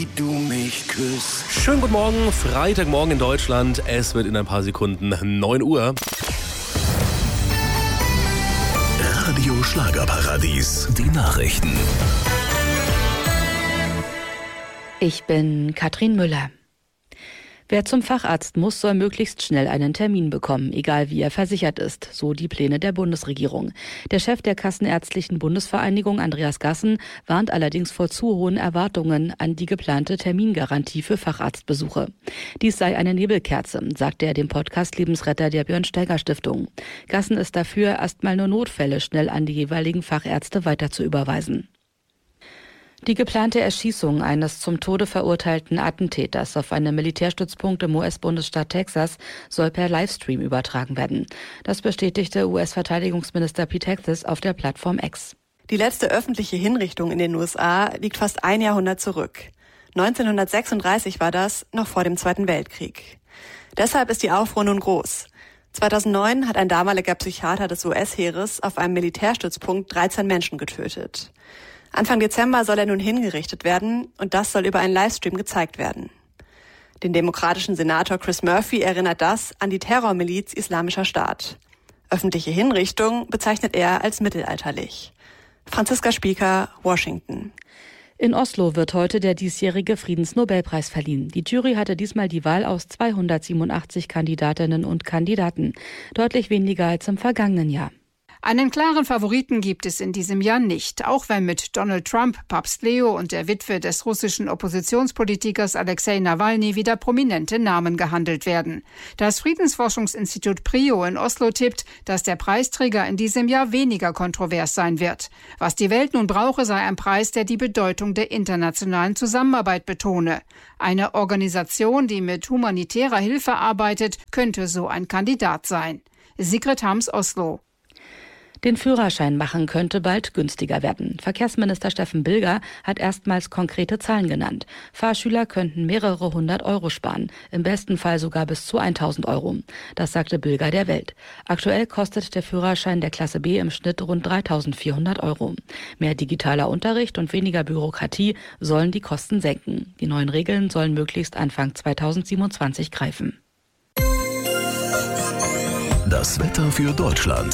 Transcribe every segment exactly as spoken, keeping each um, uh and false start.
Du mich küsst. Schönen guten Morgen, Freitagmorgen in Deutschland. Es wird in ein paar Sekunden neun Uhr. Radio Schlagerparadies, die Nachrichten. Ich bin Katrin Müller. Wer zum Facharzt muss, soll möglichst schnell einen Termin bekommen, egal wie er versichert ist, so die Pläne der Bundesregierung. Der Chef der Kassenärztlichen Bundesvereinigung, Andreas Gassen, warnt allerdings vor zu hohen Erwartungen an die geplante Termingarantie für Facharztbesuche. Dies sei eine Nebelkerze, sagte er dem Podcast Lebensretter der Björn-Steiger-Stiftung. Gassen ist dafür, erstmal nur Notfälle schnell an die jeweiligen Fachärzte weiter zu überweisen. Die geplante Erschießung eines zum Tode verurteilten Attentäters auf einem Militärstützpunkt im U S-Bundesstaat Texas soll per Livestream übertragen werden. Das bestätigte U S-Verteidigungsminister Pete Hegseth auf der Plattform X. Die letzte öffentliche Hinrichtung in den U S A liegt fast ein Jahrhundert zurück. neunzehnhundertsechsunddreißig war das, noch vor dem Zweiten Weltkrieg. Deshalb ist die Aufruhr nun groß. zweitausendneun hat ein damaliger Psychiater des U S-Heeres auf einem Militärstützpunkt dreizehn Menschen getötet. Anfang Dezember soll er nun hingerichtet werden und das soll über einen Livestream gezeigt werden. Den demokratischen Senator Chris Murphy erinnert das an die Terrormiliz Islamischer Staat. Öffentliche Hinrichtung bezeichnet er als mittelalterlich. Franziska Spieker, Washington. In Oslo wird heute der diesjährige Friedensnobelpreis verliehen. Die Jury hatte diesmal die Wahl aus zweihundertsiebenundachtzig Kandidatinnen und Kandidaten, deutlich weniger als im vergangenen Jahr. Einen klaren Favoriten gibt es in diesem Jahr nicht, auch wenn mit Donald Trump, Papst Leo und der Witwe des russischen Oppositionspolitikers Alexei Nawalny wieder prominente Namen gehandelt werden. Das Friedensforschungsinstitut PRIO in Oslo tippt, dass der Preisträger in diesem Jahr weniger kontrovers sein wird. Was die Welt nun brauche, sei ein Preis, der die Bedeutung der internationalen Zusammenarbeit betone. Eine Organisation, die mit humanitärer Hilfe arbeitet, könnte so ein Kandidat sein. Sigrid Hams, Oslo. Den Führerschein machen könnte bald günstiger werden. Verkehrsminister Steffen Bilger hat erstmals konkrete Zahlen genannt. Fahrschüler könnten mehrere hundert Euro sparen, im besten Fall sogar bis zu tausend Euro. Das sagte Bilger der Welt. Aktuell kostet der Führerschein der Klasse B im Schnitt rund dreitausendvierhundert Euro. Mehr digitaler Unterricht und weniger Bürokratie sollen die Kosten senken. Die neuen Regeln sollen möglichst Anfang zweitausendsiebenundzwanzig greifen. Das Wetter für Deutschland.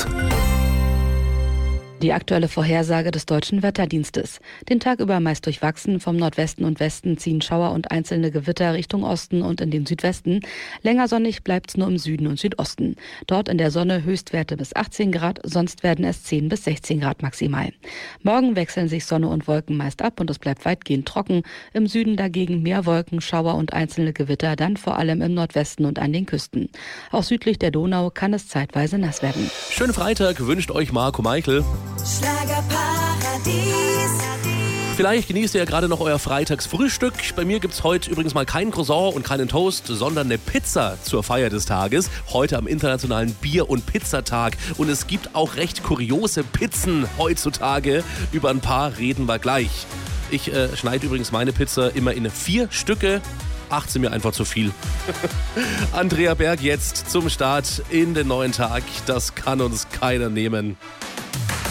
Die aktuelle Vorhersage des Deutschen Wetterdienstes. Den Tag über meist durchwachsen, vom Nordwesten und Westen ziehen Schauer und einzelne Gewitter Richtung Osten und in den Südwesten. Länger sonnig bleibt's nur im Süden und Südosten. Dort in der Sonne Höchstwerte bis achtzehn Grad, sonst werden es zehn bis sechzehn Grad maximal. Morgen wechseln sich Sonne und Wolken meist ab und es bleibt weitgehend trocken. Im Süden dagegen mehr Wolken, Schauer und einzelne Gewitter, dann vor allem im Nordwesten und an den Küsten. Auch südlich der Donau kann es zeitweise nass werden. Schönen Freitag wünscht euch Marco Meichel. Schlagerparadies. Vielleicht genießt ihr ja gerade noch euer Freitagsfrühstück. Bei mir gibt's heute übrigens mal kein Croissant und keinen Toast, sondern eine Pizza zur Feier des Tages. Heute am internationalen Bier- und Pizzatag. Und es gibt auch recht kuriose Pizzen heutzutage. Über ein paar reden wir gleich. Ich äh, schneide übrigens meine Pizza immer in vier Stücke. Acht sind mir einfach zu viel. Andrea Berg jetzt zum Start in den neuen Tag. Das kann uns keiner nehmen.